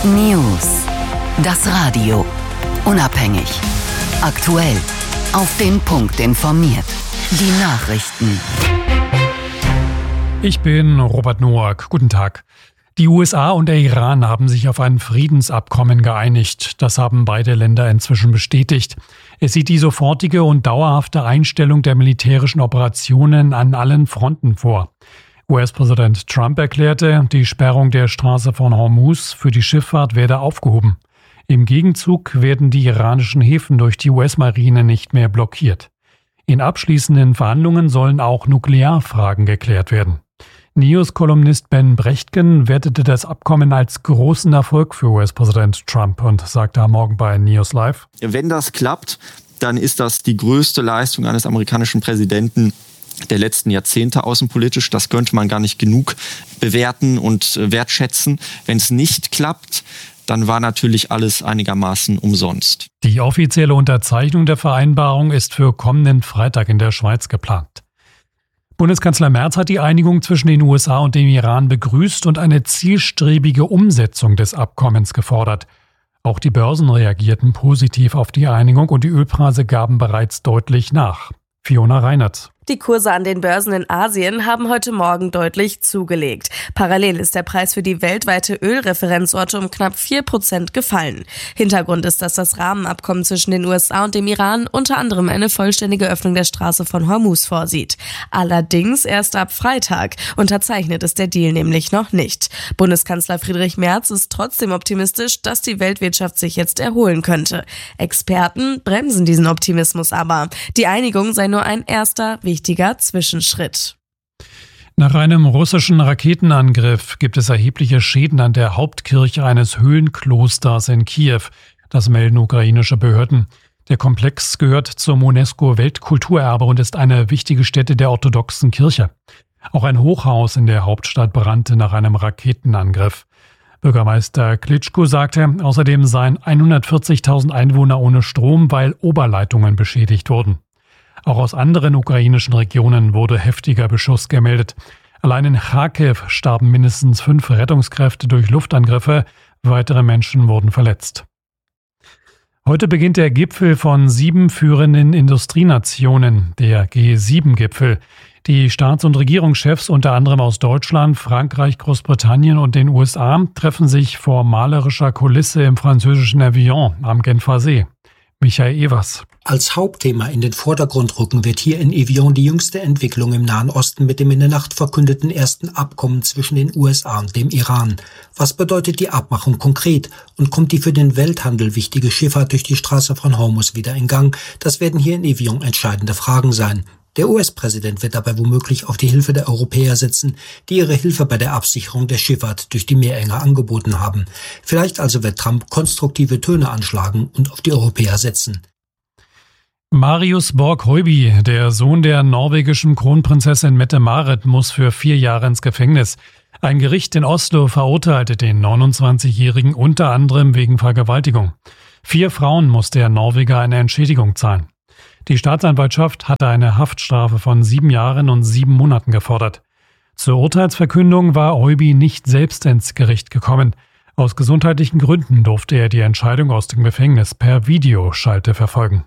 News. Das Radio. Unabhängig. Aktuell. Auf den Punkt informiert. Die Nachrichten. Ich bin Robert Noack. Guten Tag. Die USA und der Iran haben sich auf ein Friedensabkommen geeinigt. Das haben beide Länder inzwischen bestätigt. Es sieht die sofortige und dauerhafte Einstellung der militärischen Operationen an allen Fronten vor. US-Präsident Trump erklärte, die Sperrung der Straße von Hormuz für die Schifffahrt werde aufgehoben. Im Gegenzug werden die iranischen Häfen durch die US-Marine nicht mehr blockiert. In abschließenden Verhandlungen sollen auch Nuklearfragen geklärt werden. News-Kolumnist Ben Brechtken wertete das Abkommen als großen Erfolg für US-Präsident Trump und sagte am Morgen bei News Live: Wenn das klappt, dann ist das die größte Leistung eines amerikanischen Präsidenten der letzten Jahrzehnte außenpolitisch. Das könnte man gar nicht genug bewerten und wertschätzen. Wenn es nicht klappt, dann war natürlich alles einigermaßen umsonst. Die offizielle Unterzeichnung der Vereinbarung ist für kommenden Freitag in der Schweiz geplant. Bundeskanzler Merz hat die Einigung zwischen den USA und dem Iran begrüßt und eine zielstrebige Umsetzung des Abkommens gefordert. Auch die Börsen reagierten positiv auf die Einigung und die Ölpreise gaben bereits deutlich nach. Fiona Reinert. Die Kurse an den Börsen in Asien haben heute Morgen deutlich zugelegt. Parallel ist der Preis für die weltweite Ölreferenzorte um knapp 4% gefallen. Hintergrund ist, dass das Rahmenabkommen zwischen den USA und dem Iran unter anderem eine vollständige Öffnung der Straße von Hormuz vorsieht. Allerdings erst ab Freitag. Unterzeichnet ist der Deal nämlich noch nicht. Bundeskanzler Friedrich Merz ist trotzdem optimistisch, dass die Weltwirtschaft sich jetzt erholen könnte. Experten bremsen diesen Optimismus aber. Die Einigung sei nur ein erster wichtiger Zwischenschritt. Nach einem russischen Raketenangriff gibt es erhebliche Schäden an der Hauptkirche eines Höhlenklosters in Kiew. Das melden ukrainische Behörden. Der Komplex gehört zum UNESCO-Weltkulturerbe und ist eine wichtige Stätte der orthodoxen Kirche. Auch ein Hochhaus in der Hauptstadt brannte nach einem Raketenangriff. Bürgermeister Klitschko sagte, außerdem seien 140.000 Einwohner ohne Strom, weil Oberleitungen beschädigt wurden. Auch aus anderen ukrainischen Regionen wurde heftiger Beschuss gemeldet. Allein in Charkiw starben mindestens 5 Rettungskräfte durch Luftangriffe. Weitere Menschen wurden verletzt. Heute beginnt der Gipfel von 7 führenden Industrienationen, der G7-Gipfel. Die Staats- und Regierungschefs, unter anderem aus Deutschland, Frankreich, Großbritannien und den USA, treffen sich vor malerischer Kulisse im französischen Avignon am Genfer See. Michael Evers. Als Hauptthema in den Vordergrund rücken wird hier in Evian die jüngste Entwicklung im Nahen Osten mit dem in der Nacht verkündeten ersten Abkommen zwischen den USA und dem Iran. Was bedeutet die Abmachung konkret und kommt die für den Welthandel wichtige Schifffahrt durch die Straße von Hormuz wieder in Gang? Das werden hier in Evian entscheidende Fragen sein. Der US-Präsident wird dabei womöglich auf die Hilfe der Europäer setzen, die ihre Hilfe bei der Absicherung der Schifffahrt durch die Meerenge angeboten haben. Vielleicht also wird Trump konstruktive Töne anschlagen und auf die Europäer setzen. Marius Borg-Høiby, der Sohn der norwegischen Kronprinzessin Mette-Marit, muss für 4 Jahre ins Gefängnis. Ein Gericht in Oslo verurteilte den 29-Jährigen unter anderem wegen Vergewaltigung. 4 Frauen musste der Norweger eine Entschädigung zahlen. Die Staatsanwaltschaft hatte eine Haftstrafe von 7 Jahren und 7 Monaten gefordert. Zur Urteilsverkündung war Høiby nicht selbst ins Gericht gekommen. Aus gesundheitlichen Gründen durfte er die Entscheidung aus dem Gefängnis per Videoschalte verfolgen.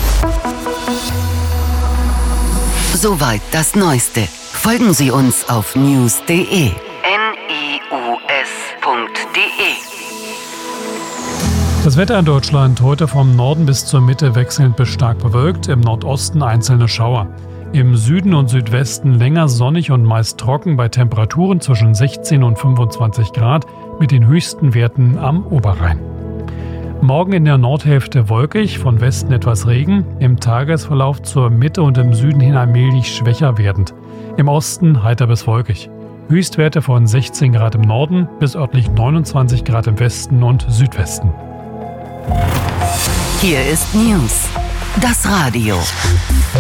Soweit das Neueste. Folgen Sie uns auf news.de. news.de. Das Wetter in Deutschland heute vom Norden bis zur Mitte wechselnd bis stark bewölkt, im Nordosten einzelne Schauer. Im Süden und Südwesten länger sonnig und meist trocken bei Temperaturen zwischen 16 und 25 Grad mit den höchsten Werten am Oberrhein. Morgen in der Nordhälfte wolkig, von Westen etwas Regen, im Tagesverlauf zur Mitte und im Süden hin allmählich schwächer werdend. Im Osten heiter bis wolkig. Höchstwerte von 16 Grad im Norden bis örtlich 29 Grad im Westen und Südwesten. Hier ist News, das Radio.